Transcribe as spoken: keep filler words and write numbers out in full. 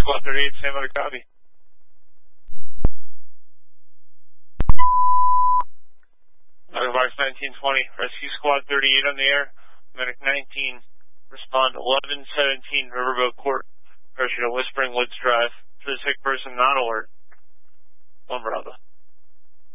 Squad thirty-eight, stand by to copy. Box nineteen twenty, Rescue Squad thirty-eight on the air. Medic nineteen, respond eleven seventeen Riverboat Court. Pressure to Whispering Woods Drive. For the sick person not alert. One Bravo.